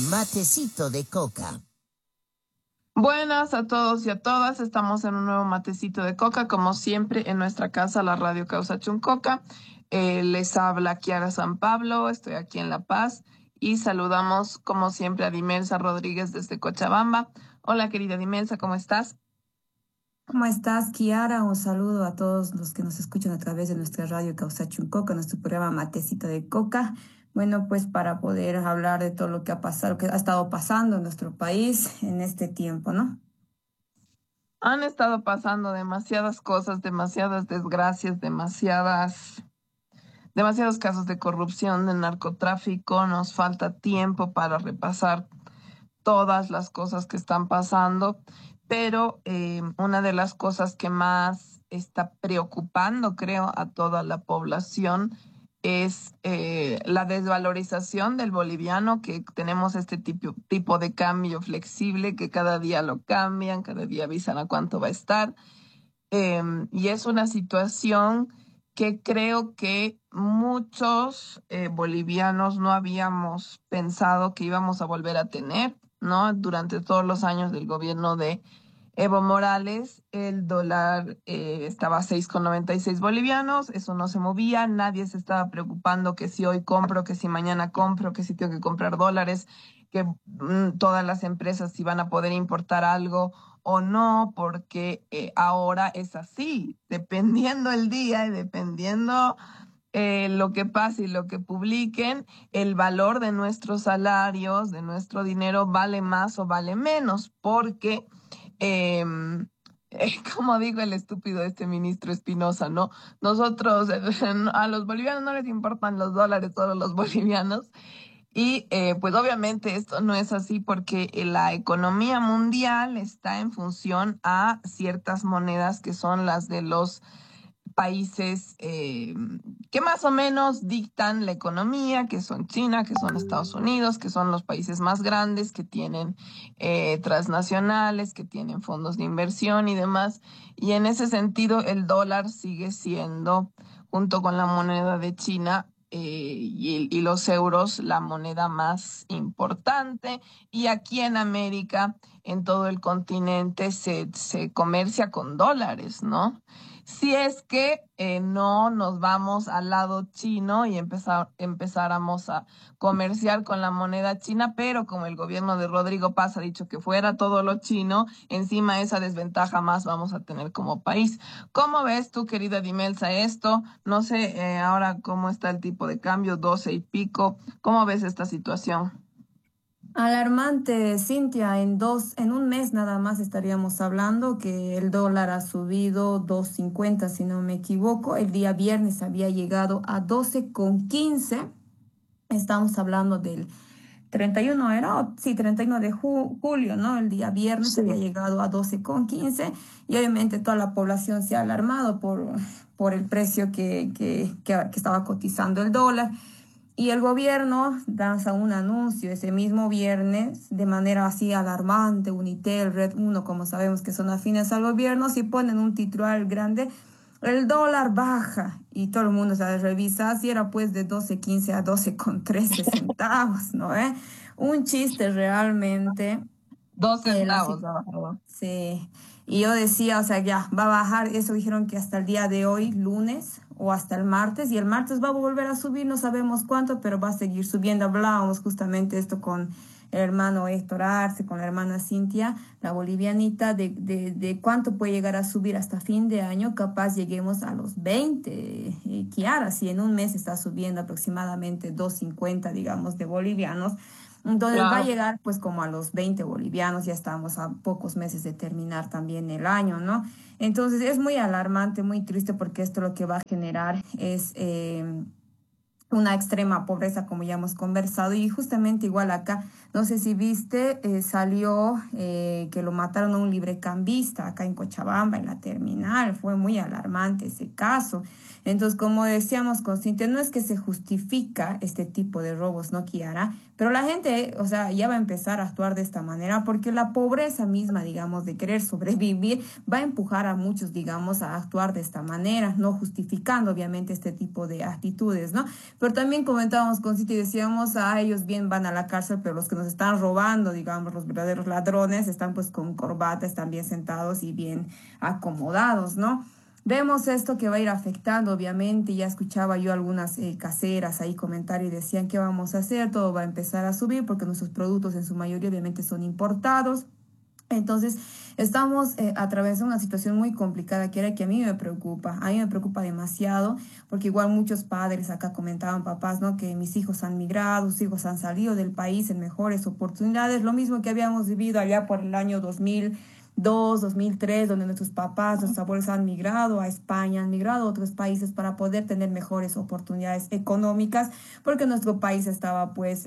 Matecito de coca. Buenas a todos y a todas, estamos en un nuevo matecito de coca, como siempre en nuestra casa, la Radio Causa Chuncoca. Les habla Kiara San Pablo, estoy aquí en La Paz y saludamos como siempre a Dimelsa Rodríguez desde Cochabamba. Hola querida Dimelsa, ¿cómo estás? ¿Cómo estás, Kiara? Un saludo a todos los que nos escuchan a través de nuestra radio Causa Chuncoca, nuestro programa Matecito de Coca. Bueno, pues para poder hablar de todo lo que ha pasado, lo que ha estado pasando en nuestro país en este tiempo, ¿no? Han estado pasando demasiadas cosas, demasiadas desgracias, demasiados casos de corrupción, de narcotráfico. Nos falta tiempo para repasar todas las cosas que están pasando, pero una de las cosas que más está preocupando, creo, a toda la población es la desvalorización del boliviano, que tenemos este tipo de cambio flexible que cada día lo cambian, cada día avisan a cuánto va a estar. Y es una situación que creo que muchos bolivianos no habíamos pensado que íbamos a volver a tener, ¿no? Durante todos los años del gobierno de Evo Morales, el dólar estaba a 6,96 bolivianos, eso no se movía, nadie se estaba preocupando que si hoy compro, que si mañana compro, que si tengo que comprar dólares, que todas las empresas iban a poder importar algo o no, porque ahora es así, dependiendo el día y dependiendo lo que pase y lo que publiquen, el valor de nuestros salarios, de nuestro dinero, vale más o vale menos, porque, eh, como dijo el estúpido este ministro Espinosa, ¿no? Nosotros, a los bolivianos no les importan los dólares, solo los bolivianos. Y pues obviamente esto no es así porque la economía mundial está en función a ciertas monedas que son las de los países que más o menos dictan la economía, que son China, que son Estados Unidos, que son los países más grandes, que tienen transnacionales, que tienen fondos de inversión y demás. Y en ese sentido el dólar sigue siendo, junto con la moneda de China, y los euros, la moneda más importante. Y aquí en América, en todo el continente, se comercia con dólares, ¿no? Si es que no nos vamos al lado chino y empezáramos a comerciar con la moneda china, pero como el gobierno de Rodrigo Paz ha dicho que fuera todo lo chino, encima esa desventaja más vamos a tener como país. ¿Cómo ves tú, querida Dimelsa, esto? No sé ahora cómo está el tipo de cambio, 12 y pico. ¿Cómo ves esta situación? Alarmante, Cintia, en un mes nada más estaríamos hablando que el dólar ha subido 2,50, si no me equivoco. El día viernes había llegado a 12,15. Estamos hablando del 31, ¿era? Sí, 31 de julio, ¿no? El día viernes Sí. había llegado a 12,15 y obviamente toda la población se ha alarmado por el precio que estaba cotizando el dólar. Y el gobierno lanza un anuncio ese mismo viernes de manera así alarmante, Unitel, Red 1, como sabemos que son afines al gobierno, si ponen un titular grande, el dólar baja y todo el mundo se revisa si era pues de 12,15 a 12,13 centavos, ¿no? Un chiste realmente. 2 centavos ha bajado. Sí, y yo decía, o sea, ya va a bajar, eso dijeron que hasta el día de hoy, lunes, o hasta el martes, y el martes va a volver a subir, no sabemos cuánto, pero va a seguir subiendo. Hablábamos justamente esto con el hermano Héctor Arce, con la hermana Cintia, la bolivianita, de cuánto puede llegar a subir hasta fin de año, capaz lleguemos a los 20, Kiara, si en un mes está subiendo aproximadamente 2,50, digamos, de bolivianos. Entonces va a Claro. llegar pues como a los 20 bolivianos, ya estamos a pocos meses de terminar también el año, ¿no? Entonces es muy alarmante, muy triste porque esto lo que va a generar es una extrema pobreza, como ya hemos conversado, y justamente igual acá, no sé si viste, salió que lo mataron a un librecambista acá en Cochabamba, en la terminal, fue muy alarmante ese caso. Entonces, como decíamos con Cintia, no es que se justifica este tipo de robos, ¿no, Kiara? Pero la gente, o sea, ya va a empezar a actuar de esta manera porque la pobreza misma, digamos, de querer sobrevivir, va a empujar a muchos, digamos, a actuar de esta manera, no justificando, obviamente, este tipo de actitudes, ¿no? Pero también comentábamos con Citi y decíamos, ellos bien van a la cárcel, pero los que nos están robando, digamos, los verdaderos ladrones, están pues con corbata, están bien sentados y bien acomodados, ¿no? Vemos esto que va a ir afectando, obviamente. Ya escuchaba yo algunas caseras ahí comentar y decían, ¿qué vamos a hacer? Todo va a empezar a subir porque nuestros productos en su mayoría obviamente son importados. Entonces, estamos atravesando una situación muy complicada que a mí me preocupa demasiado, porque igual muchos padres acá comentaban, papás, ¿no? Que mis hijos han migrado, sus hijos han salido del país en mejores oportunidades, lo mismo que habíamos vivido allá por el año 2002, 2003, donde nuestros papás, nuestros abuelos han migrado a España, han migrado a otros países para poder tener mejores oportunidades económicas, porque nuestro país estaba pues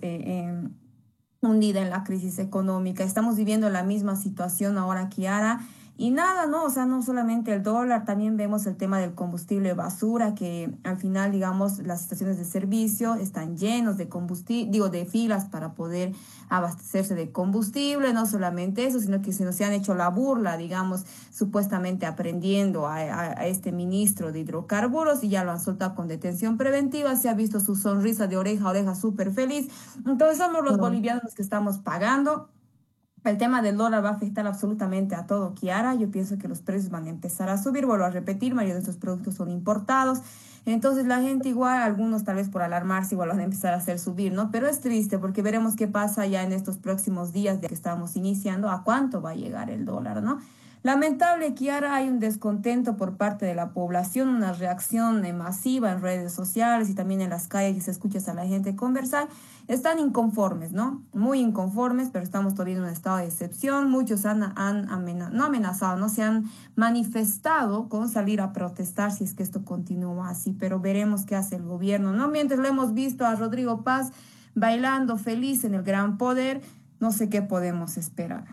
hundida en la crisis económica. Estamos viviendo la misma situación ahora, Kiara. Y nada, ¿no? O sea, no solamente el dólar, también vemos el tema del combustible basura, que al final, digamos, las estaciones de servicio están llenos de combustible, digo, de filas para poder abastecerse de combustible. No solamente eso, sino que se nos han hecho la burla, digamos, supuestamente aprendiendo a este ministro de hidrocarburos y ya lo han soltado con detención preventiva. Se ha visto su sonrisa de oreja a oreja súper feliz. Entonces somos los bolivianos los que estamos pagando. El tema del dólar va a afectar absolutamente a todo, Kiara. Yo pienso que los precios van a empezar a subir. Vuelvo a repetir, mayoría de estos productos son importados. Entonces la gente igual, algunos tal vez por alarmarse, igual van a empezar a hacer subir, ¿no? Pero es triste porque veremos qué pasa ya en estos próximos días de que estamos iniciando, a cuánto va a llegar el dólar, ¿no? Lamentable, Kiara, hay un descontento por parte de la población, una reacción masiva en redes sociales y también en las calles que se escucha a la gente conversar. Están inconformes, ¿no? Muy inconformes, pero estamos todavía en un estado de excepción. Muchos no amenazado, no se han manifestado con salir a protestar si es que esto continúa así, pero veremos qué hace el gobierno, ¿no? Mientras lo hemos visto a Rodrigo Paz bailando feliz en el Gran Poder, no sé qué podemos esperar.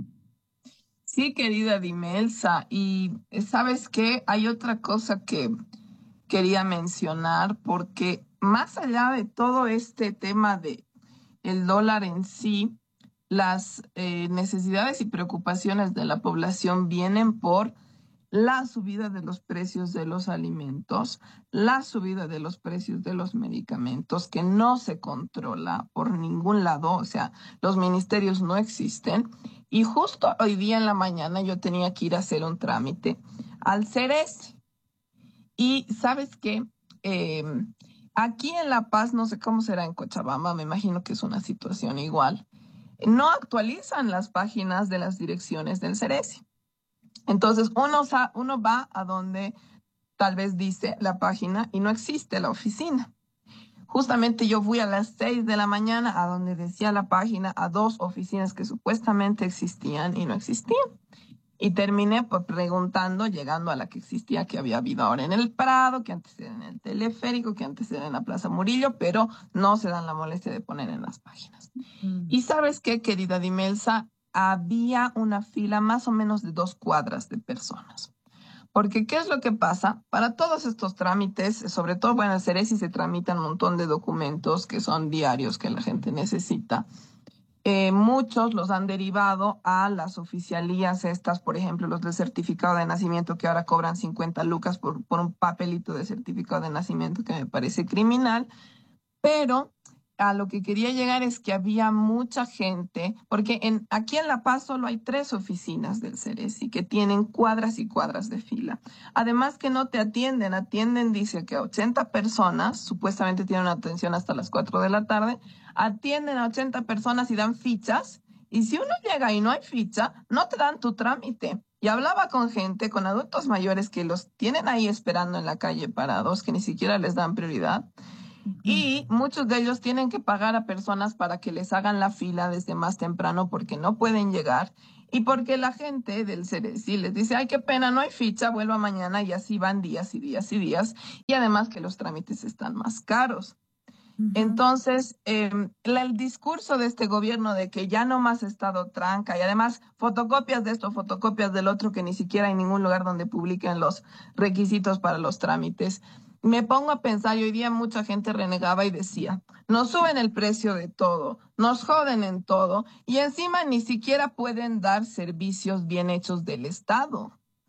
Sí, querida Dimelsa, y ¿sabes qué? Hay otra cosa que quería mencionar, porque más allá de todo este tema de el dólar en sí, las necesidades y preocupaciones de la población vienen por la subida de los precios de los alimentos, la subida de los precios de los medicamentos, que no se controla por ningún lado, o sea, los ministerios no existen. Y justo hoy día en la mañana yo tenía que ir a hacer un trámite al Ceres. Y ¿sabes qué? Eh, Aquí en La Paz, no sé cómo será en Cochabamba, me imagino que es una situación igual. No actualizan las páginas de las direcciones del Ceresi. Entonces uno va a donde tal vez dice la página y no existe la oficina. Justamente yo fui a las 6 de la mañana a donde decía la página a dos oficinas que supuestamente existían y no existían. Y terminé preguntando, llegando a la que existía, que había habido ahora en el Prado, que antes era en el Teleférico, que antes era en la Plaza Murillo, pero no se dan la molestia de poner en las páginas. Y ¿sabes qué, querida Dimelsa? Había una fila más o menos de 2 cuadras de personas. Porque, ¿qué es lo que pasa? Para todos estos trámites, sobre todo, bueno, en Ceresi se tramitan un montón de documentos que son diarios que la gente necesita. Muchos los han derivado a las oficialías estas, por ejemplo, los del certificado de nacimiento que ahora cobran 50 lucas por un papelito de certificado de nacimiento que me parece criminal, pero a lo que quería llegar es que había mucha gente, porque aquí en La Paz solo hay 3 oficinas del Ceresi que tienen cuadras y cuadras de fila. Además que no te atienden, dice que a 80 personas, supuestamente tienen atención hasta las 4 de la tarde, atienden a 80 personas y dan fichas, y si uno llega y no hay ficha, no te dan tu trámite. Y hablaba con gente, con adultos mayores que los tienen ahí esperando en la calle parados, que ni siquiera les dan prioridad. Y muchos de ellos tienen que pagar a personas para que les hagan la fila desde más temprano porque no pueden llegar y porque la gente del Ceresi les dice, ay, qué pena, no hay ficha, vuelva mañana, y así van días y días y días, y además que los trámites están más caros. Entonces, el discurso de este gobierno de que ya no más Estado tranca y además fotocopias de esto, fotocopias del otro, que ni siquiera hay ningún lugar donde publiquen los requisitos para los trámites. Me pongo a pensar, y hoy día mucha gente renegaba y decía, nos suben el precio de todo, nos joden en todo y encima ni siquiera pueden dar servicios bien hechos del Estado.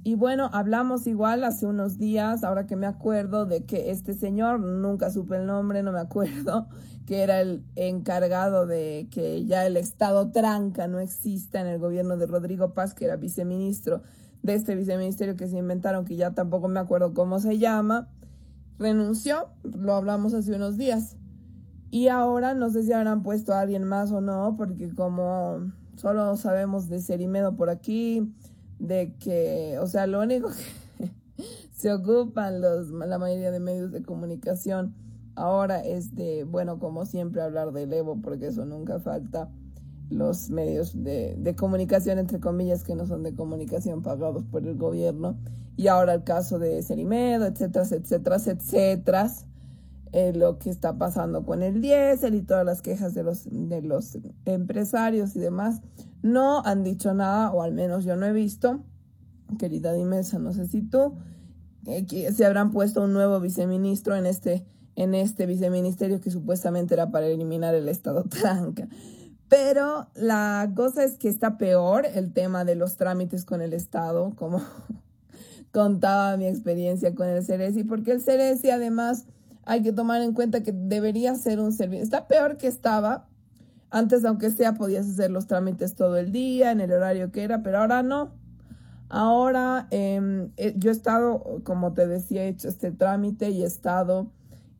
Y bueno, hablamos igual hace unos días, ahora que me acuerdo de que este señor, nunca supe el nombre, no me acuerdo, que era el encargado de que ya el estado tranca no exista en el gobierno de Rodrigo Paz, que era viceministro de este viceministerio que se inventaron, que ya tampoco me acuerdo cómo se llama, renunció, lo hablamos hace unos días. Y ahora no sé si habrán puesto a alguien más o no, porque como solo sabemos de Cerimedo por aquí, de que, o sea, lo único que se ocupan la mayoría de medios de comunicación ahora es de, bueno, como siempre, hablar del Evo, porque eso nunca falta, los medios de comunicación, entre comillas, que no son de comunicación pagados por el gobierno, y ahora el caso de Cerimedo, etcétera, etcétera, etcétera, lo que está pasando con el diésel y todas las quejas de los empresarios y demás. No han dicho nada, o al menos yo no he visto, querida Dimesa, no sé si tú, que se habrán puesto un nuevo viceministro en este viceministerio que supuestamente era para eliminar el estado tranca. Pero la cosa es que está peor el tema de los trámites con el Estado, como contaba mi experiencia con el Ceresi, porque el Ceresi además hay que tomar en cuenta que debería ser un servicio. Está peor que estaba. Antes, aunque sea, podías hacer los trámites todo el día, en el horario que era, pero ahora no. Ahora yo he estado, como te decía, he hecho este trámite y he estado...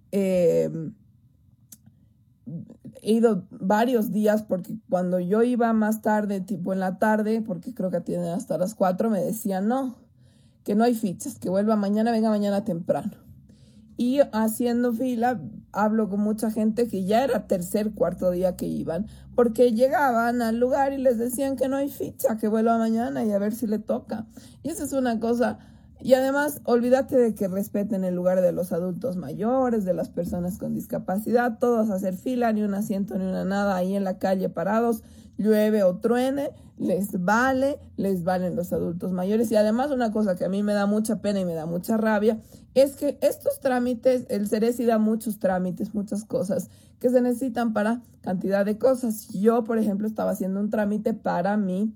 he ido varios días porque cuando yo iba más tarde, tipo en la tarde, porque creo que atienden hasta las 4, me decían no, que no hay fichas, que vuelva mañana, venga mañana temprano. Y haciendo fila, hablo con mucha gente que ya era tercer, cuarto día que iban, porque llegaban al lugar y les decían que no hay ficha, que vuelva mañana y a ver si le toca. Y eso es una cosa. Y además, olvídate de que respeten el lugar de los adultos mayores, de las personas con discapacidad, todos a hacer fila, ni un asiento, ni una nada, ahí en la calle parados, llueve o truene, les valen los adultos mayores. Y además una cosa que a mí me da mucha pena y me da mucha rabia, es que estos trámites, el Ceresi da muchos trámites, muchas cosas que se necesitan para cantidad de cosas. Yo, por ejemplo, estaba haciendo un trámite para mi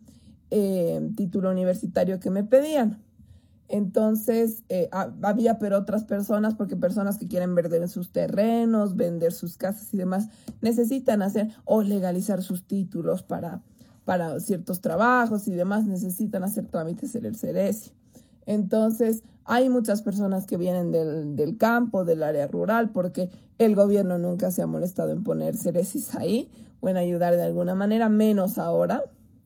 título universitario que me pedían. Entonces había pero otras personas, porque personas que quieren vender sus terrenos, vender sus casas y demás, necesitan hacer o legalizar sus títulos para ciertos trabajos y demás, necesitan hacer trámites en el Ceresi. Entonces hay muchas personas que vienen del campo, del área rural, porque el gobierno nunca se ha molestado en poner Ceresis ahí o en ayudar de alguna manera, menos ahora.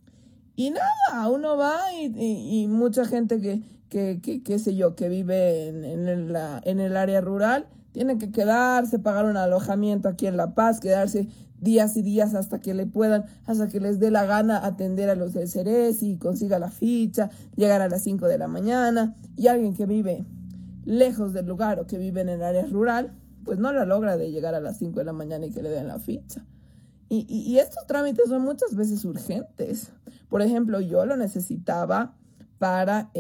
Y nada, uno va y mucha gente que qué sé yo, que vive en el área rural, tiene que quedarse, pagar un alojamiento aquí en La Paz, quedarse días y días hasta que les dé la gana atender a los del Ceresi y consiga la ficha, llegar a las 5 de la mañana. Y alguien que vive lejos del lugar o que vive en el área rural, pues no la logra de llegar a las 5 de la mañana y que le den la ficha. Y estos trámites son muchas veces urgentes. Por ejemplo, yo lo necesitaba para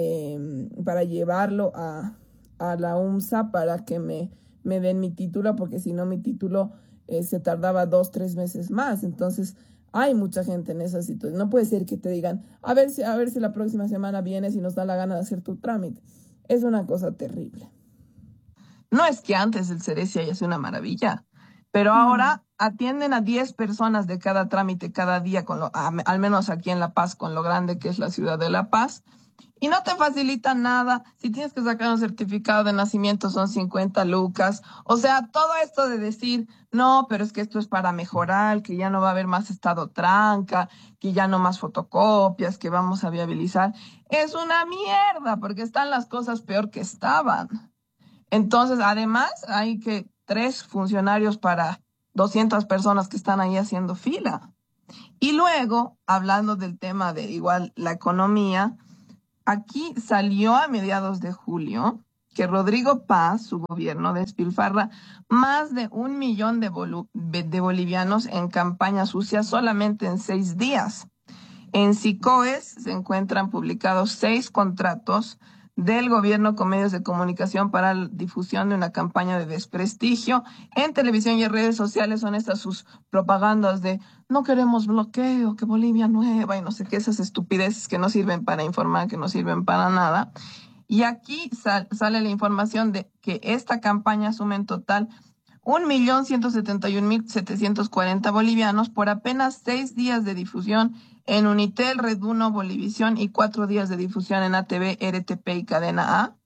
llevarlo a la UMSA para que me den mi título, porque si no mi título se tardaba 2-3 meses más. Entonces hay mucha gente en esa situación. No puede ser que te digan, a ver si la próxima semana vienes y nos da la gana de hacer tu trámite. Es una cosa terrible. No es que antes el Ceresi haya sido una maravilla, pero ahora atienden a 10 personas de cada trámite cada día, al menos aquí en La Paz, con lo grande que es la ciudad de La Paz. Y no te facilita nada. Si tienes que sacar un certificado de nacimiento son 50 lucas. O sea, todo esto de decir, no, pero es que esto es para mejorar, que ya no va a haber más estado tranca, que ya no más fotocopias, que vamos a viabilizar, es una mierda, porque están las cosas peor que estaban. Entonces, además, hay que 3 funcionarios para 200 personas que están ahí haciendo fila. Y luego, hablando del tema de igual la economía, aquí salió a mediados de julio que Rodrigo Paz, su gobierno, despilfarra más de 1 millón de bolivianos en campaña sucia solamente en 6 días. En SICOES se encuentran publicados 6 contratos del gobierno con medios de comunicación para la difusión de una campaña de desprestigio. En televisión y en redes sociales son estas sus propagandas de no queremos bloqueo, que Bolivia nueva y no sé qué, esas estupideces que no sirven para informar, que no sirven para nada. Y aquí sale la información de que esta campaña asume en total 1.171.740 bolivianos por apenas 6 días de difusión en Unitel, Red 1, Bolivisión y 4 días de difusión en ATV, RTP y Cadena A.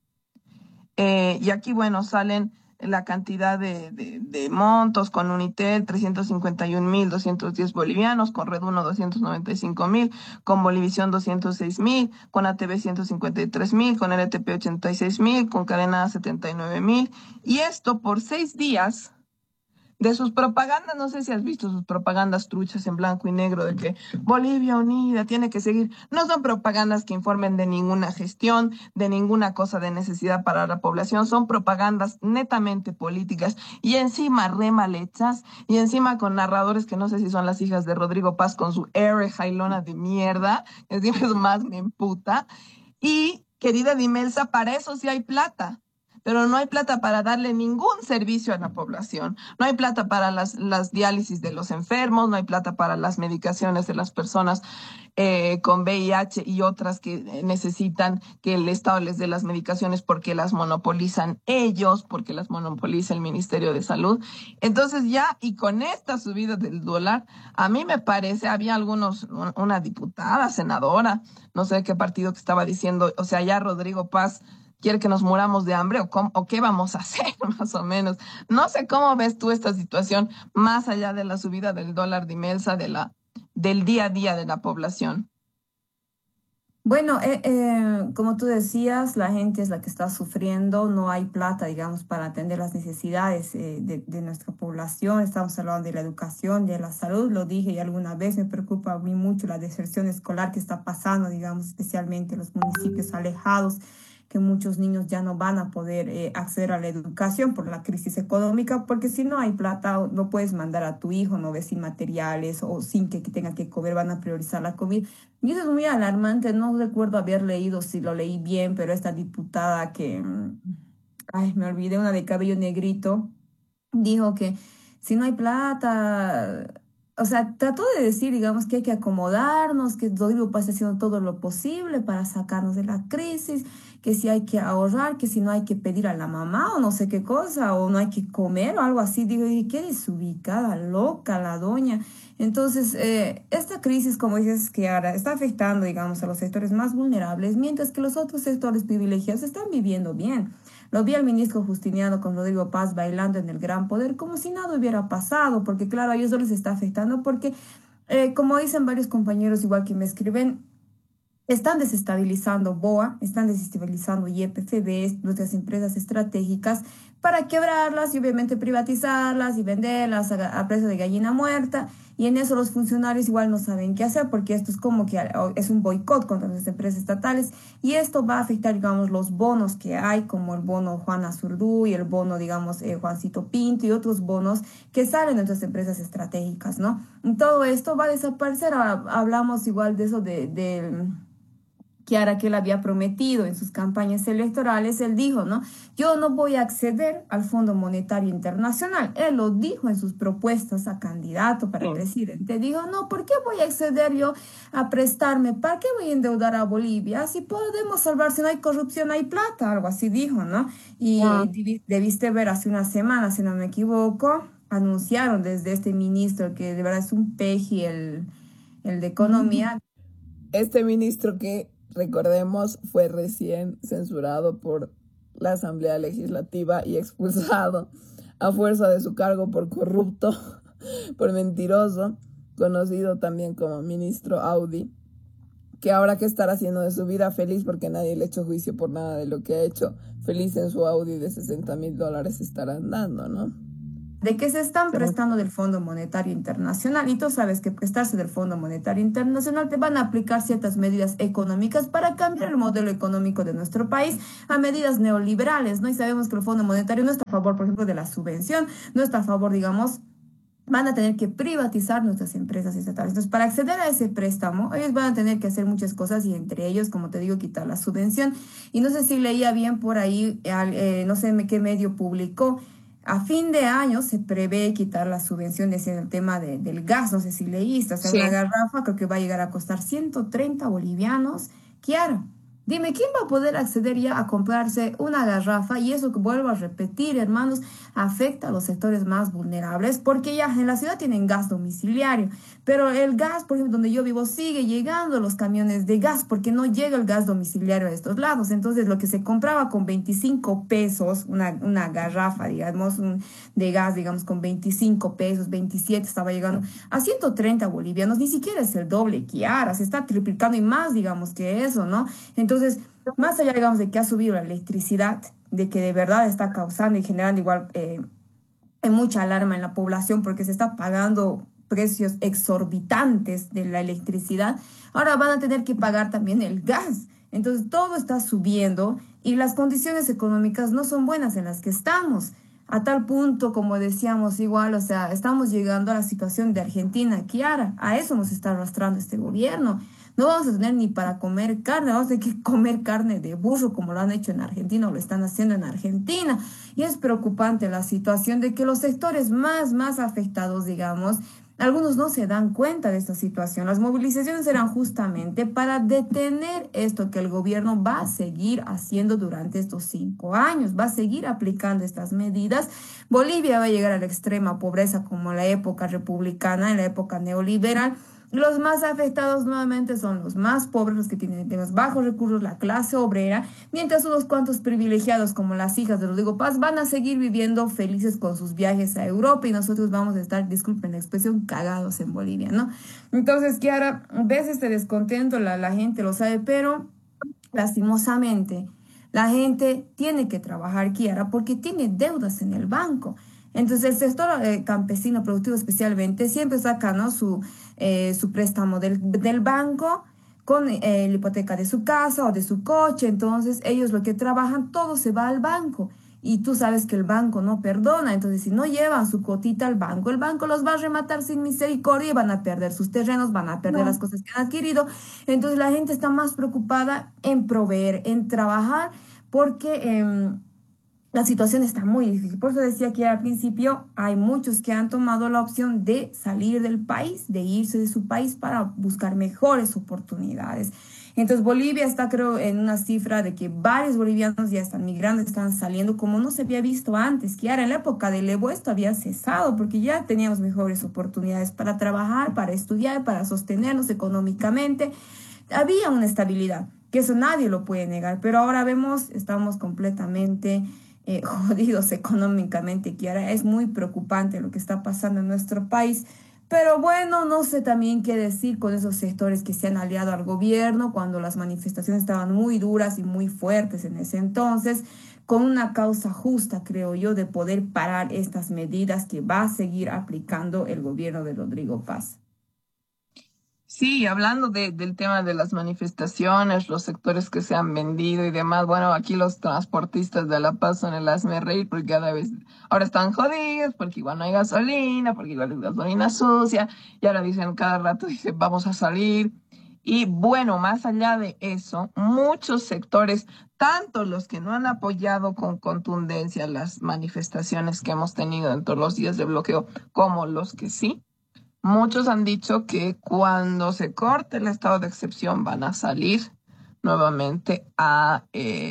Y aquí, bueno, salen la cantidad de montos con Unitel, 351.210 bolivianos, con Red 1, 295.000, con Bolivisión, 206.000, con ATV, 153.000, con RTP, 86.000, con Cadena A, 79.000. Y esto por 6 días de sus propagandas. No sé si has visto sus propagandas truchas en blanco y negro de que Bolivia unida tiene que seguir. No son propagandas que informen de ninguna gestión, de ninguna cosa de necesidad para la población. Son propagandas netamente políticas y encima re mal hechas y encima con narradores que no sé si son las hijas de Rodrigo Paz con su R jailona de mierda, que siempre es más me emputa. Y querida Dimelsa, para eso sí hay plata. Pero no hay plata para darle ningún servicio a la población. No hay plata para las diálisis de los enfermos, no hay plata para las medicaciones de las personas con VIH y otras que necesitan que el Estado les dé las medicaciones porque las monopolizan ellos, porque las monopoliza el Ministerio de Salud. Entonces ya, y con esta subida del dólar, a mí me parece, había una diputada, senadora, no sé qué partido que estaba diciendo, o sea, ya Rodrigo Paz quiere que nos muramos de hambre o qué vamos a hacer, más o menos. No sé cómo ves tú esta situación, más allá de la subida del dólar Dimelsa, del día a día de la población. Bueno, como tú decías, la gente es la que está sufriendo, no hay plata, digamos, para atender las necesidades de nuestra población. Estamos hablando de la educación, de la salud, lo dije y alguna vez me preocupa a mí mucho la deserción escolar que está pasando, digamos, especialmente en los municipios alejados, que muchos niños ya no van a poder acceder a la educación por la crisis económica, porque si no hay plata, no puedes mandar a tu hijo, no ves sin materiales o sin que tenga que comer, van a priorizar la COVID. Y eso es muy alarmante, no recuerdo haber leído, si lo leí bien, pero esta diputada ay, me olvidé, una de cabello negrito, dijo que si no hay plata, o sea, trató de decir, digamos, que hay que acomodarnos, que Rodrigo Paz está haciendo todo lo posible para sacarnos de la crisis, que si hay que ahorrar, que si no hay que pedir a la mamá o no sé qué cosa, o no hay que comer o algo así. Digo, y qué desubicada, loca la doña. Entonces, esta crisis, como dices, que ahora está afectando, digamos, a los sectores más vulnerables, mientras que los otros sectores privilegiados están viviendo bien. Lo vi al ministro Justiniano con Rodrigo Paz bailando en el Gran Poder como si nada hubiera pasado, porque claro, a ellos no les está afectando porque, como dicen varios compañeros igual que me escriben, están desestabilizando BOA, están desestabilizando YPFB, nuestras empresas estratégicas, para quebrarlas y obviamente privatizarlas y venderlas a precio de gallina muerta. Y en eso los funcionarios igual no saben qué hacer, porque esto es como que es un boicot contra las empresas estatales. Y esto va a afectar, digamos, los bonos que hay, como el bono Juana Zurduy, el bono, digamos, Juancito Pinto y otros bonos que salen de nuestras empresas estratégicas, ¿no? Y todo esto va a desaparecer. Hablamos igual de eso que ahora que él había prometido en sus campañas electorales, él dijo, ¿no? Yo no voy a acceder al Fondo Monetario Internacional. Él lo dijo en sus propuestas a candidato para presidente. Dijo, no, ¿por qué voy a acceder yo a prestarme? ¿Para qué voy a endeudar a Bolivia? Si podemos salvar, si no hay corrupción, hay plata, algo así dijo, ¿no? Y debiste ver hace una semana, si no me equivoco, anunciaron desde este ministro que de verdad es un peje, el de Economía. Este ministro que, recordemos, fue recién censurado por la Asamblea Legislativa y expulsado a fuerza de su cargo por corrupto, por mentiroso, conocido también como ministro Audi, que ahora que estará haciendo de su vida feliz porque nadie le ha hecho juicio por nada de lo que ha hecho, feliz en su Audi de $60,000 estará andando, ¿no? De que se están prestando del Fondo Monetario Internacional. Y tú sabes que prestarse del Fondo Monetario Internacional te van a aplicar ciertas medidas económicas para cambiar el modelo económico de nuestro país a medidas neoliberales, ¿no? Y sabemos que el Fondo Monetario no está a favor, por ejemplo, de la subvención, no está a favor, digamos, van a tener que privatizar nuestras empresas estatales. Entonces, para acceder a ese préstamo, ellos van a tener que hacer muchas cosas y entre ellos, como te digo, quitar la subvención. Y no sé si leía bien por ahí, no sé qué medio publicó, a fin de año se prevé quitar la subvención, decía el tema del gas, no sé si leíste, o sea, una Sí. garrafa creo que va a llegar a costar 130 bolivianos. Kiara, dime, ¿quién va a poder acceder ya a comprarse una garrafa? Y eso que vuelvo a repetir, hermanos, afecta a los sectores más vulnerables, porque ya en la ciudad tienen gas domiciliario, pero el gas, por ejemplo, donde yo vivo, sigue llegando los camiones de gas, porque no llega el gas domiciliario a estos lados. Entonces, lo que se compraba con 25 pesos, una garrafa, digamos, de gas, digamos, con 25 pesos, 27, estaba llegando a 130 bolivianos, ni siquiera es el doble, Kiara, se está triplicando y más, digamos, que eso, ¿no? Entonces, más allá, digamos, de que ha subido la electricidad, de que de verdad está causando y generando igual hay mucha alarma en la población porque se está pagando precios exorbitantes de la electricidad, ahora van a tener que pagar también el gas. Entonces, todo está subiendo y las condiciones económicas no son buenas en las que estamos. A tal punto, como decíamos, igual, o sea, estamos llegando a la situación de Argentina, Kiara, a eso nos está arrastrando este gobierno. No vamos a tener ni para comer carne, vamos a tener que comer carne de burro como lo han hecho en Argentina o lo están haciendo en Argentina. Y es preocupante la situación de que los sectores más afectados, digamos, algunos no se dan cuenta de esta situación. Las movilizaciones eran justamente para detener esto que el gobierno va a seguir haciendo durante estos 5 años, va a seguir aplicando estas medidas. Bolivia va a llegar a la extrema pobreza como en la época republicana, en la época neoliberal. Los más afectados nuevamente son los más pobres, los que tienen de los bajos recursos, la clase obrera, mientras unos cuantos privilegiados como las hijas de Rodrigo Paz van a seguir viviendo felices con sus viajes a Europa y nosotros vamos a estar, disculpen la expresión, cagados en Bolivia, ¿no? Entonces, Kiara, ves este descontento, la gente lo sabe, pero lastimosamente la gente tiene que trabajar, Kiara, porque tiene deudas en el banco. Entonces, el sector campesino productivo especialmente siempre saca, ¿no? Su préstamo del banco con la hipoteca de su casa o de su coche. Entonces, ellos lo que trabajan, todo se va al banco. Y tú sabes que el banco no perdona. Entonces, si no llevan su cotita al banco, el banco los va a rematar sin misericordia y van a perder sus terrenos, van a perder las No. cosas que han adquirido. Entonces, la gente está más preocupada en proveer, en trabajar, porque la situación está muy difícil. Por eso decía que al principio hay muchos que han tomado la opción de salir del país, de irse de su país para buscar mejores oportunidades. Entonces Bolivia está, creo, en una cifra de que varios bolivianos ya están migrando, están saliendo como no se había visto antes, que ahora en la época del Evo esto había cesado porque ya teníamos mejores oportunidades para trabajar, para estudiar, para sostenernos económicamente. Había una estabilidad, que eso nadie lo puede negar, pero ahora vemos, estamos completamente jodidos económicamente, Kiara. Es muy preocupante lo que está pasando en nuestro país. Pero bueno, no sé también qué decir con esos sectores que se han aliado al gobierno cuando las manifestaciones estaban muy duras y muy fuertes en ese entonces, con una causa justa, creo yo, de poder parar estas medidas que va a seguir aplicando el gobierno de Rodrigo Paz. Sí, hablando del tema de las manifestaciones, los sectores que se han vendido y demás, bueno, aquí los transportistas de La Paz son el hazme reír porque cada vez, ahora están jodidos porque igual no hay gasolina, porque igual es gasolina sucia, y ahora dicen cada rato, dicen, vamos a salir. Y bueno, más allá de eso, muchos sectores, tanto los que no han apoyado con contundencia las manifestaciones que hemos tenido en todos los días de bloqueo, como los que sí. Muchos han dicho que cuando se corte el estado de excepción van a salir nuevamente a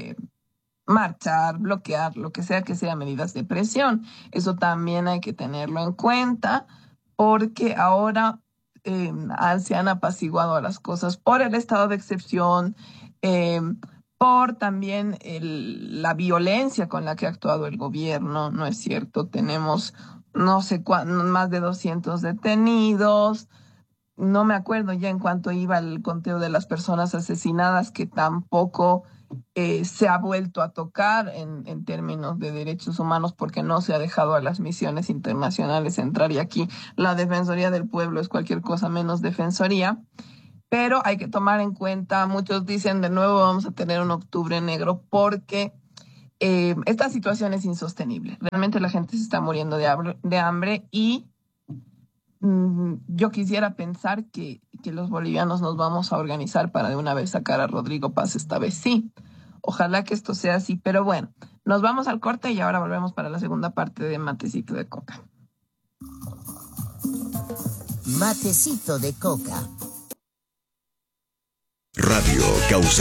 marchar, bloquear, lo que sea medidas de presión. Eso también hay que tenerlo en cuenta porque ahora se han apaciguado las cosas por el estado de excepción, eh, por también la violencia con la que ha actuado el gobierno, ¿no es cierto? Tenemos no sé más de 200 detenidos. No me acuerdo ya en cuánto iba el conteo de las personas asesinadas, que tampoco se ha vuelto a tocar en términos de derechos humanos porque no se ha dejado a las misiones internacionales entrar y aquí la Defensoría del Pueblo es cualquier cosa menos defensoría. Pero hay que tomar en cuenta, muchos dicen de nuevo vamos a tener un octubre negro porque esta situación es insostenible. Realmente la gente se está muriendo de hambre y yo quisiera pensar que los bolivianos nos vamos a organizar para de una vez sacar a Rodrigo Paz esta vez. Sí, ojalá que esto sea así, pero bueno, nos vamos al corte y ahora volvemos para la segunda parte de Matecito de Coca. Matecito de Coca. Radio Causa